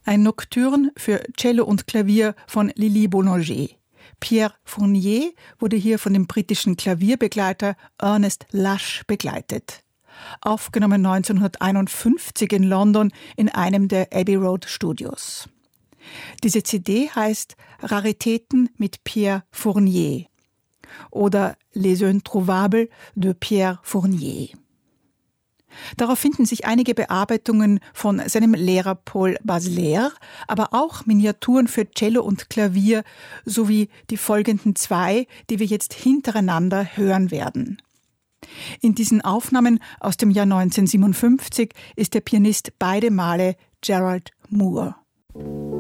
Ein Nocturne für Cello und Klavier von Lili Boulanger. Pierre Fournier wurde hier von dem britischen Klavierbegleiter Ernest Lush begleitet. Aufgenommen 1951 in London in einem der Abbey Road Studios. Diese CD heißt Raritäten mit Pierre Fournier oder Les Introuvables de Pierre Fournier. Darauf finden sich einige Bearbeitungen von seinem Lehrer Paul Basler, aber auch Miniaturen für Cello und Klavier sowie die folgenden 2, die wir jetzt hintereinander hören werden. In diesen Aufnahmen aus dem Jahr 1957 ist der Pianist beide Male Gerald Moore.